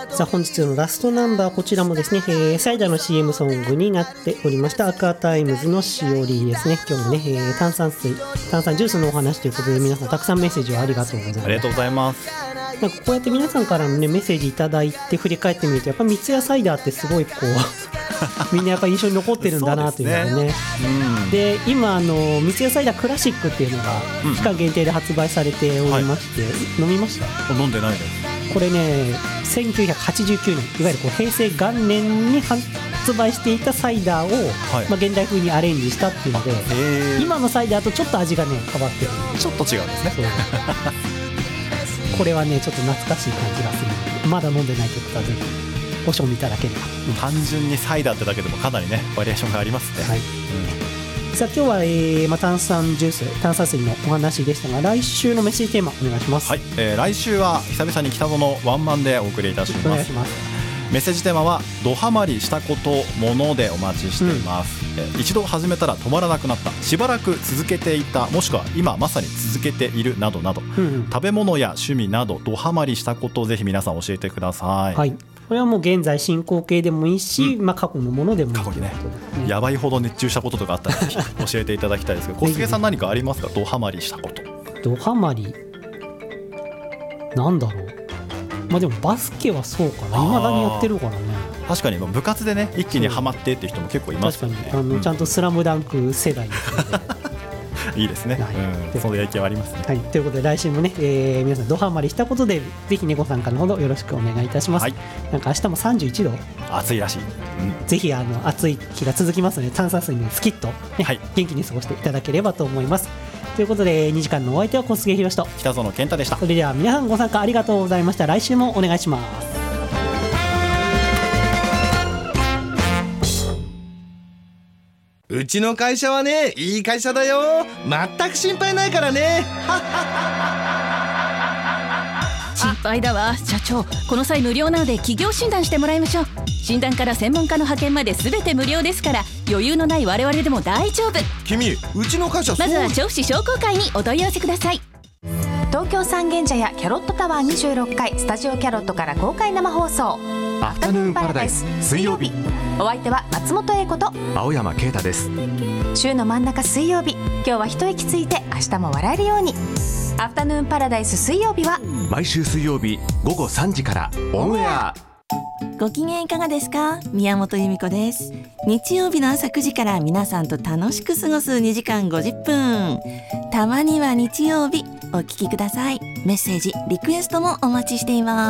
さあ本日のラストナンバー、こちらもですね、サイダーの CM ソングになっておりましたアクアタイムズのしおりですね。今日もね、炭酸ジュースのお話ということで、皆さんたくさんメッセージをありがとうございます。 ありがとうございます。 なんかこうやって皆さんからの、ね、メッセージいただいて振り返ってみると、やっぱ三ツ矢サイダーってすごいこうみんなやっぱ印象に残ってるんだなというのでね。で今三ツ矢サイダークラシックっていうのが期間限定で発売されておりまして、飲みました？ 飲んでないです。 これね1989年、いわゆるこう平成元年に発売していたサイダーを、現代風にアレンジしたっていうので、今のサイダーとちょっと味がね変わってる。 ちょっと違うんですね。 これはねちょっと懐かしい感じがするので、まだ飲んでないという方はぜひご賞味いただければ。 単純にサイダーってだけでもかなりねバリエーションがありますね。 さあ今日は、炭酸ジュース、炭酸水のお話でしたが、来週のメッセージテーマお願いします。 来週は久々に北園ワンマンでお送りいたします。 お願いします。 メッセージテーマはドハマりしたことものでお待ちしています。一度始めたら止まらなくなった、しばらく続けていた、もしくは今まさに続けているなどなど、食べ物や趣味などドハマりしたことをぜひ皆さん教えてください。 これはもう現在進行形でもいいし、過去のものでもいい。 過去にね、やばいほど熱中したこととかあったらぜひ教えていただきたいですけど、小菅さん何かありますか？ドハマりしたこと。 ドハマりなんだろう。でもバスケはそうかな、未だにやってるからね。 確かに部活でね一気にハマってっていう人も結構いますよね。 確かにちゃんとスラムダンク世代ですのでいいですね、その影響ありますね。 ということで来週もね、皆さんドハマりしたことでぜひねご参加のほどよろしくお願いいたします。なんか明日も31度暑いらしい、 ぜひ暑い日が続きますので、炭酸水にスキッと、元気に過ごしていただければと思います。ということで2時間のお相手は小菅宏と北園健太でした。 それでは皆さんご参加ありがとうございました。来週もお願いします。 うちの会社はね、いい会社だよ。全く心配ないからね。 心配だわ社長。この際無料なので企業診断してもらいましょう。診断から専門家の派遣まで全て無料ですから、余裕のない我々でも大丈夫。 君、うちの会社まずは調布市商工会にお問い合わせください。 東京三軒茶屋キャロットタワー26階スタジオキャロットから公開生放送アフタヌーンパラダイス水曜日。 お相手は松本英子と青山啓太です。 週の真ん中水曜日、今日は一息ついて明日も笑えるように。アフタヌーンパラダイス水曜日は毎週水曜日午後3時からオンエア。 ご機嫌いかがですか？宮本由美子です。日曜日の朝9時から皆さんと楽しく過ごす2時間50分。たまには日曜日お聞きください。メッセージリクエストもお待ちしています。